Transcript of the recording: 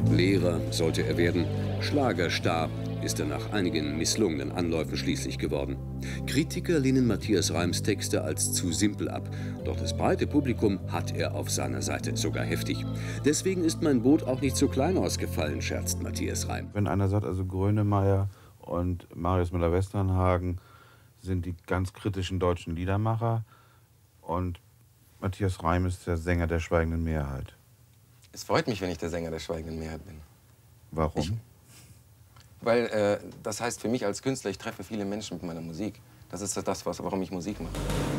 Lehrer sollte er werden. Schlagerstar ist er nach einigen misslungenen Anläufen schließlich geworden. Kritiker lehnen Matthias Reims Texte als zu simpel ab. Doch das breite Publikum hat er auf seiner Seite, sogar heftig. Deswegen ist mein Boot auch nicht so klein ausgefallen, scherzt Matthias Reim. Wenn einer sagt, also Grönemeyer und Marius Müller-Westernhagen sind die ganz kritischen deutschen Liedermacher und Matthias Reim ist der Sänger der Schweigenden Mehrheit. Es freut mich, wenn ich der Sänger der Schweigenden Mehrheit bin. Warum? Weil das heißt für mich als Künstler, ich treffe viele Menschen mit meiner Musik. Das ist das, warum ich Musik mache.